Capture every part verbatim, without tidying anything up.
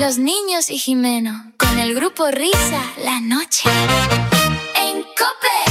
Los niños y Jimeno, con el grupo Risa, la noche en COPE.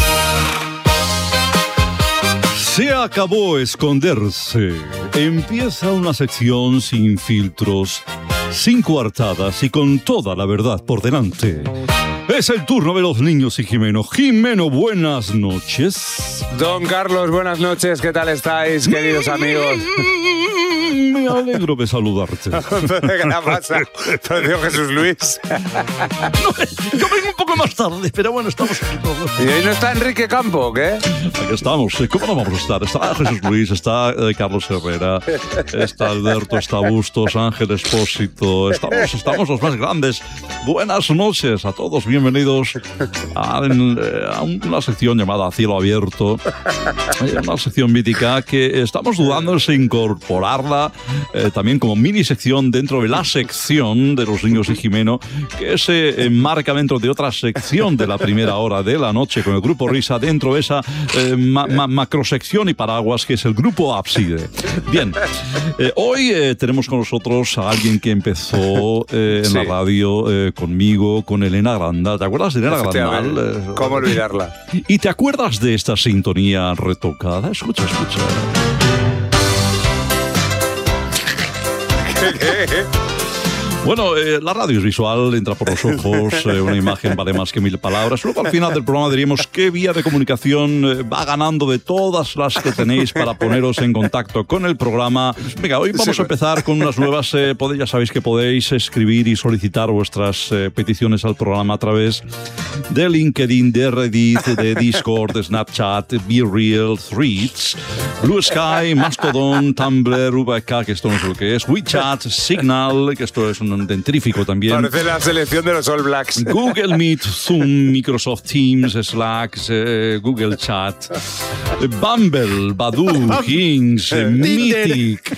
Se acabó esconderse. Empieza una sección sin filtros, sin coartadas y con toda la verdad por delante. Es el turno de los niños y Jimeno. Jimeno, buenas noches. Don Carlos, buenas noches. ¿Qué tal estáis, queridos amigos? Me alegro de saludarte. ¿Qué te pasa? Pero Jesús Luis. No, yo vengo un poco más tarde, pero bueno, estamos aquí todos. ¿Y hoy no está Enrique Campo, o qué? Aquí estamos. ¿Cómo no vamos a estar? Está Jesús Luis, está eh, Carlos Herrera, está Alberto, está Bustos, Ángel Expósito. Estamos, estamos los más grandes. Buenas noches a todos. Bienvenidos a, a una sección llamada Cielo Abierto. Una sección mítica que estamos dudando en incorporarla eh, también como mini sección dentro de la sección de los niños y Jimeno, que se enmarca dentro de otra sección de la primera hora de la noche con el grupo Risa, dentro de esa eh, ma ma macrosección y paraguas que es el grupo Ábside. Bien, eh, hoy eh, tenemos con nosotros a alguien que empezó eh, en sí. la radio eh, conmigo, con Elena Granda. ¿Te acuerdas de Elena Grandal? Eh, ¿Cómo olvidarla? ¿Y te acuerdas de esta sintonía retocada? Escucha, escucha. Bueno, eh, la radio es visual, entra por los ojos, eh, una imagen vale más que mil palabras. Luego al final del programa diríamos qué vía de comunicación eh, va ganando de todas las que tenéis para poneros en contacto con el programa. Venga, hoy vamos a empezar con unas nuevas. Eh, podéis, ya sabéis que podéis escribir y solicitar vuestras eh, peticiones al programa a través de LinkedIn, de Reddit, de Discord, de Snapchat, BeReal, Threads, Blue Sky, Mastodon, Tumblr, V K, que esto no sé lo que es, WeChat, Signal, que esto es un dentrífico también. Parece la selección de los All Blacks. Google Meet, Zoom, Microsoft Teams, Slack, eh, Google Chat, Bumble, Badoo, Hinge, Mythic,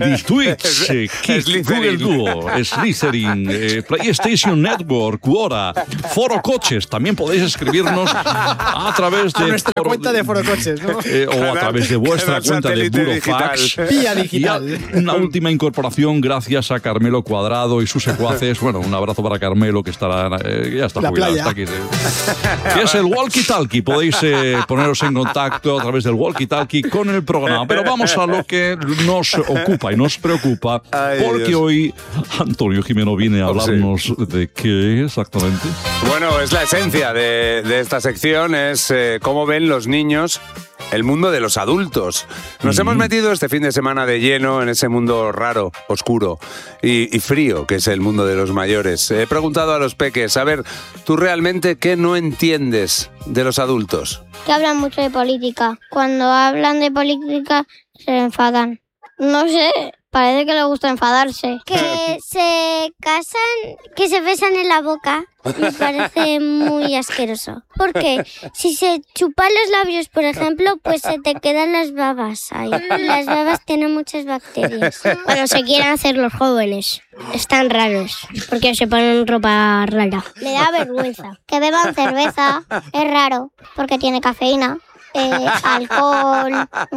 Twitch, eh, Kik, Google Duo, Slytherin, eh, PlayStation Network, Quora, Foro Coches. También podéis escribirnos a través de... A nuestra foro, cuenta de Foro Coches, ¿no? Eh, o canal, a través de vuestra cuenta de Burofax. Vía digital. Y una última incorporación gracias a Carmelo Cuadrado y sus secuaces. Bueno, un abrazo para Carmelo, que estará eh, ya está jubilado, está aquí. Eh. Que es el Walkie Talkie. Podéis eh, poneros en contacto a través del Walkie Talkie con el programa. Pero vamos a lo que nos ocupa y nos preocupa. Ay, porque Dios. Hoy Antonio Jimeno viene a hablarnos sí. de qué exactamente. Bueno, es la esencia de, de esta sección, es eh, cómo ven los niños el mundo de los adultos. Nos mm. hemos metido este fin de semana de lleno en ese mundo raro, oscuro y, y frío, que es el mundo de los mayores. He preguntado a los peques, a ver, ¿tú realmente qué no entiendes de los adultos? Que hablan mucho de política. Cuando hablan de política se enfadan. No sé, parece que les gusta enfadarse. Que se casan, que se besan en la boca. Me parece muy asqueroso. Porque si se chupan los labios, por ejemplo, pues se te quedan las babas ahí. Las babas tienen muchas bacterias. Cuando se quieren hacer los jóvenes, están raros, porque se ponen ropa rara. Me da vergüenza. Que beban cerveza es raro, porque tiene cafeína. Eh, alcohol,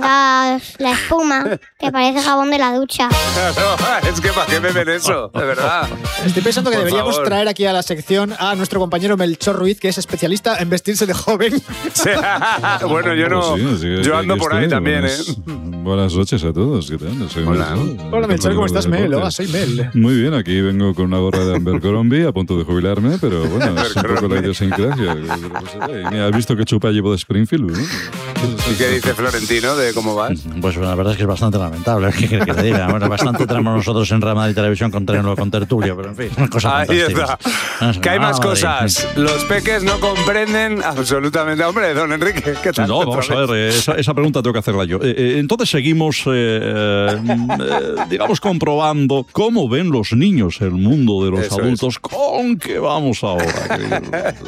gas, la espuma, que parece jabón de la ducha. No, es que ¿para qué beben eso? De verdad. Estoy pensando que por deberíamos favor. traer aquí a la sección a nuestro compañero Melchor Ruiz, que es especialista en vestirse de joven. Sí. Bueno, yo no. Pues sí, sí, yo ando por ahí también, buenas, ¿eh? Buenas noches a todos. ¿Qué tal? Soy Hola. Melchor. Hola, Melchor, ¿cómo estás, Mel? Hola, soy Mel. Muy bien, aquí vengo con una gorra de Abercrombie a punto de jubilarme, pero bueno, es un poco la idiosincrasia. Mira, has visto qué chupa llevo de Springfield, ¿no? ¿Y qué dice Florentino de cómo vas? Pues la verdad es que es bastante lamentable. ¿Qué quieres que te diga? Bueno, bastante tenemos nosotros en Real Madrid Televisión con, con tertulio, pero en fin, cosas Ahí fantásticas. está. Que hay más cosas. Los peques no comprenden absolutamente. Hombre, don Enrique, ¿qué tal? No, vamos a ver, eh, esa, esa pregunta tengo que hacerla yo. Eh, eh, entonces seguimos, eh, eh, digamos, comprobando cómo ven los niños el mundo de los Eso adultos. Es. ¿Con qué vamos ahora?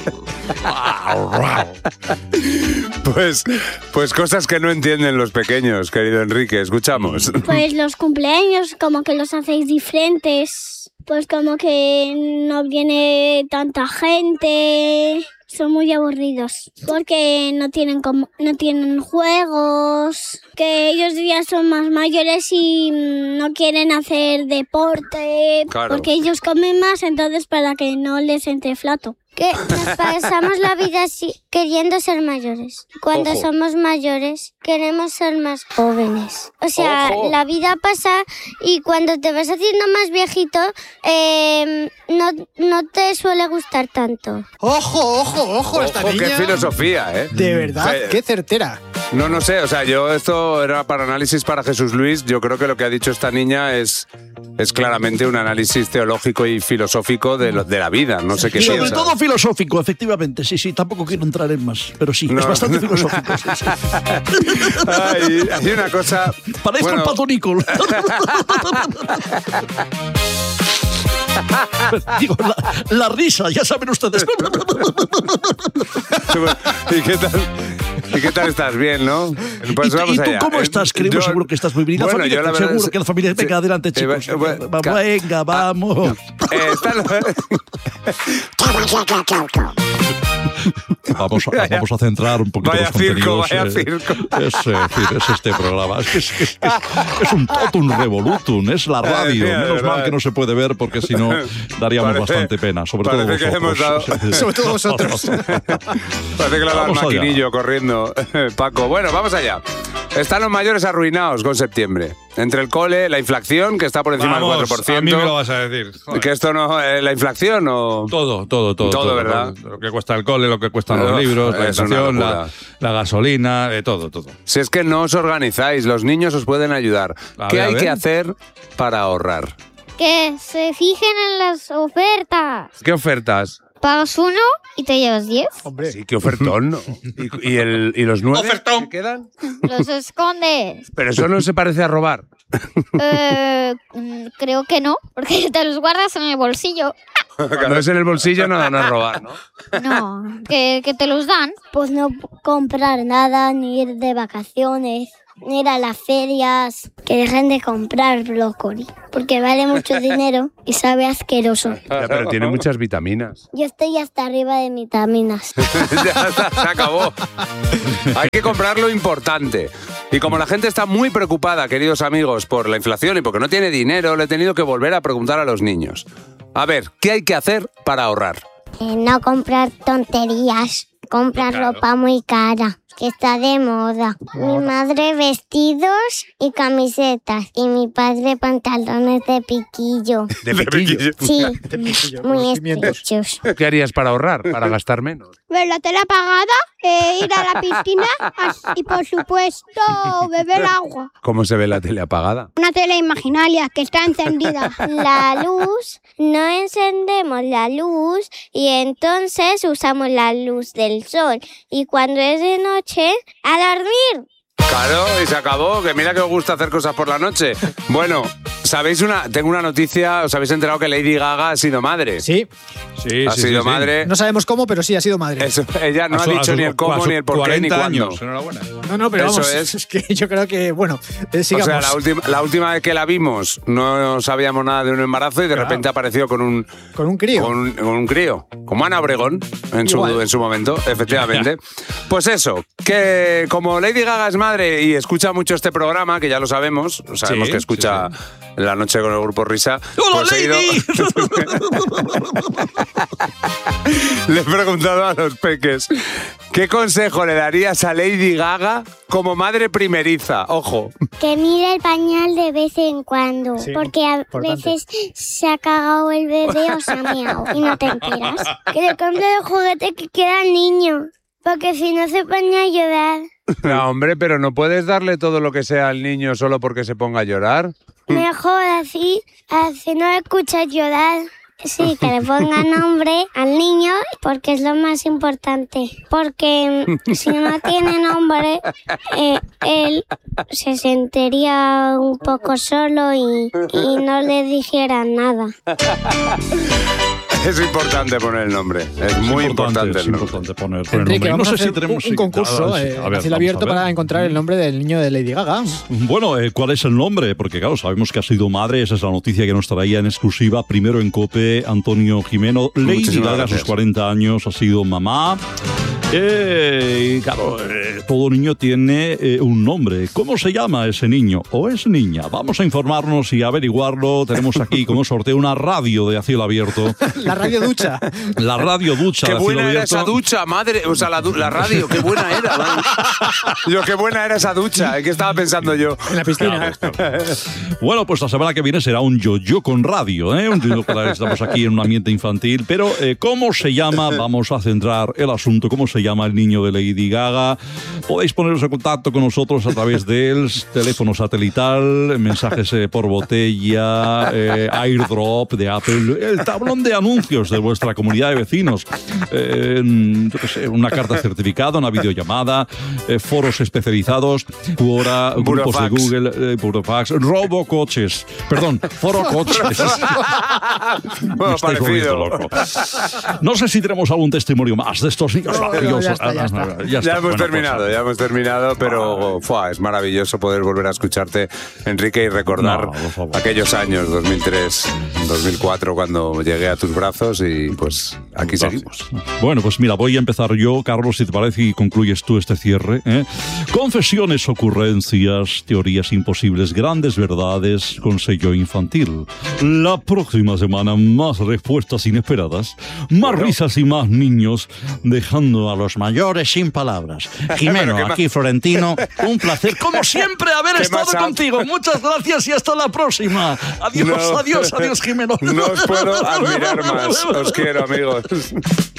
Pues, pues cosas que no entienden los pequeños, querido Enrique. Escuchamos. Pues los cumpleaños, como que los hacéis diferentes. Pues como que no viene tanta gente. son muy aburridos porque no tienen como, no tienen juegos, que ellos ya son más mayores y no quieren hacer deporte, Claro. porque ellos comen más, entonces para que no les entre flato. Que nos pasamos la vida así, queriendo ser mayores. Cuando Ojo. somos mayores, queremos ser más jóvenes. O sea, Ojo. la vida pasa y cuando te vas haciendo más viejito, eh, no, no te suele gustar tanto. Ojo, ojo, ojo, esta Ojo, niña. qué filosofía, ¿eh? De verdad, Sí. qué certera. No, no sé, o sea, yo esto era para análisis para Jesús Luis. Yo creo que lo que ha dicho esta niña es, es claramente un análisis teológico y filosófico de, lo- de la vida. No sé qué Y sobre piensas. todo filosófico, efectivamente. Sí, sí, tampoco quiero entrar en más, pero sí, No. es bastante filosófico. Sí, sí. Hay, hay una cosa... Parezco bueno, el pato Nicol. Digo, la, la risa, ya saben ustedes. ¿Y qué tal? ¿Y qué tal estás? Bien, ¿no? Pues ¿Y, tú- vamos y tú allá. cómo Eh, estás? Creemos yo- seguro que estás muy bien. La Bueno, familia, yo la verdad seguro es- que la familia... sí. Venga, adelante, Eh, chicos. eh, bueno, Va- ca- venga, vamos. Eh, está lo- Vamos a, Vaya- vamos a centrar un poquito vaya los circo, contenidos. vaya eh, circo. Es, eh, en fin, es este programa. Es, que es, es- es- es un totum revolutum, es la radio. mía, de Menos verdad. mal que no se puede ver porque si no daríamos Parece- bastante pena. Sobre todo parece que hemos vosotros. dado- Sobre todo vosotros. Parece que le ha dado el Vamos allá. maquinillo corriendo, Paco. Bueno, vamos allá. Están los mayores arruinados con septiembre. Entre el cole, la inflación, que está por encima Vamos, del cuatro por ciento. a mí me lo vas a decir. Joder. Que esto no... eh, ¿La inflación o...? Todo, todo, todo. Todo, ¿verdad? Lo, lo que cuesta el cole, lo que cuestan los Uf, libros, la es una inflación, la, locura. la gasolina, eh, todo, todo. Si es que no os organizáis, los niños os pueden ayudar. A ¿Qué ver, a hay ver. que hacer para ahorrar? Que se fijen en las ofertas. ¿Qué ofertas? Pagas uno y te llevas diez. Hombre, Sí, qué ofertón, ¿no? ¿Y, y el, y los nueve Ofertón. que quedan? Los escondes. Pero eso no se parece a robar. Eh, mm, creo que no, porque te los guardas en el bolsillo. Cuando es en el bolsillo no dan a robar, ¿no? No, que, que te los dan. Pues no comprar nada, ni ir de vacaciones, ni ir a las ferias. Que dejen de comprar brócoli, porque vale mucho dinero y sabe asqueroso. Ya, pero tiene muchas vitaminas. Yo estoy hasta arriba de vitaminas. Ya está, se acabó. Hay que comprar lo importante. Y como la gente está muy preocupada, queridos amigos, por la inflación y porque no tiene dinero, le he tenido que volver a preguntar a los niños. A ver, ¿qué hay que hacer para ahorrar? Eh, no comprar tonterías, comprar Claro. ropa muy cara, que está de moda. Mi madre vestidos y camisetas y mi padre pantalones de piquillo. De piquillo. Sí, piquillo, muy unos pimientos. estrechos. ¿Qué harías para ahorrar, para gastar menos? Ver la tele apagada, eh, ir a la piscina y por supuesto beber agua. ¿Cómo se ve la tele apagada? Una tele imaginaria que está encendida. La luz, no encendemos la luz y entonces usamos la luz del sol. Y cuando es de noche, a dormir. Claro, y se acabó, que mira que os gusta hacer cosas por la noche. Bueno, ¿sabéis una? Tengo una noticia, os habéis enterado que Lady Gaga ha sido madre. sí. Sí, ha sí, sido sí, sí. madre. No sabemos cómo, pero sí ha sido madre. Eso, ella no A ha su- a dicho sus- ni el cómo, a sus ni el por qué, ni cuarenta cuándo. años, enhorabuena. No, no, pero Eso vamos, es. es. que yo creo que, bueno, eh, O sigamos. sea, la última, la última vez que la vimos no sabíamos nada de un embarazo y de Claro. repente apareció con un, Con un crío. con, un- con un crío, como Ana Obregón en su, Igual. en su momento, efectivamente. Pues eso, que como Lady Gaga es madre y escucha mucho este programa, que ya lo sabemos, sabemos Sí, que escucha sí, La Noche con el Grupo Risa. ¡Hola, pues he ido- Lady! Le he preguntado a los peques, ¿qué consejo le darías a Lady Gaga como madre primeriza? Ojo. Que mire el pañal de vez en cuando, Sí, porque a importante. veces se ha cagado el bebé o se ha meado y no te enteras. Que le compre el juguete que queda al niño, porque si no se pone a llorar. No, hombre, pero no puedes darle todo lo que sea al niño solo porque se ponga a llorar. Mejor así, así no escuchas llorar. Sí, que le ponga nombre al niño porque es lo más importante. Porque mm, si no tiene nombre, eh, él se sentiría un poco solo y, y no le dijera nada. Es importante poner el nombre. Es muy importante, es el nombre. importante poner, poner Enrique, el nombre. vamos No a sé hacer si tenemos un, un concurso Ah, sí, eh, a ver, a cielo vamos abierto a ver. para encontrar el nombre del niño de Lady Gaga. Bueno, eh, ¿cuál es el nombre? Porque claro, sabemos que ha sido madre, esa es la noticia que nos traía en exclusiva, primero en COPE, Antonio Jimeno. Lady Muchísimas Gaga a gracias. sus cuarenta años ha sido mamá. Eh, y claro, eh, todo niño tiene eh, un nombre. ¿Cómo se llama ese niño o es niña? Vamos a informarnos y averiguarlo. Tenemos aquí como sorteo una radio de A Cielo Abierto. La radio ducha. La radio ducha Qué de A Cielo buena era Abierto. esa ducha, madre. O sea, la, du- la radio, qué buena era. madre. Yo, qué buena era esa ducha. ¿Qué estaba pensando yo? En la piscina. Bueno, pues la semana que viene será un yo-yo con radio, ¿eh? Un yo-yo para estamos aquí en un ambiente infantil. Pero, eh, ¿cómo se llama? Vamos a centrar el asunto. ¿Cómo se llama el niño de Lady Gaga? Podéis poneros en contacto con nosotros a través del teléfono satelital, mensajes eh, por botella, eh, airdrop de Apple, el tablón de anuncios de vuestra comunidad de vecinos, eh, yo qué sé, una carta certificada, una videollamada, eh, foros especializados, Quora, grupos de Burofax. Google, eh, Burofax, robocoches, perdón, forocoches. Bueno, Me estáis volviendo parecido. loco. No sé si tenemos algún testimonio más de estos niños maravillosos. ya está, ya está. Ah, Ya, está. hemos Bueno, terminado, pues, ya hemos terminado, pero fua, es maravilloso poder volver a escucharte, Enrique, y recordar No, por favor. aquellos años, dos mil tres, dos mil cuatro, cuando llegué a tus brazos y pues aquí seguimos. Bueno, pues mira, voy a empezar yo, Carlos, si te parece, y concluyes tú este cierre. ¿eh? Confesiones, ocurrencias, teorías imposibles, grandes verdades con sello infantil. La próxima semana, más respuestas inesperadas, más risas y más niños, dejando a los Mayores sin palabras. Jimeno, Pero qué aquí Florentino, un placer. como siempre, haber ¿Qué estado más ha- contigo. Muchas gracias y hasta la próxima. Adiós, No. adiós, adiós, Jimeno. No os puedo admirar más. Os quiero, amigos.